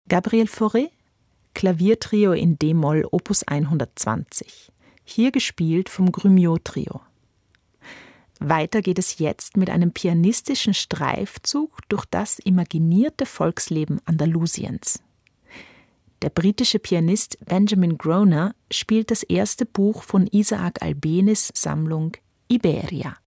Gabriel Fauré, Klaviertrio in d-Moll Opus 120, hier gespielt vom Grumio-Trio. Weiter geht es jetzt mit einem pianistischen Streifzug durch das imaginierte Volksleben Andalusiens. Der britische Pianist Benjamin Groner spielt das erste Buch von Isaac Albenis Sammlung Iberia.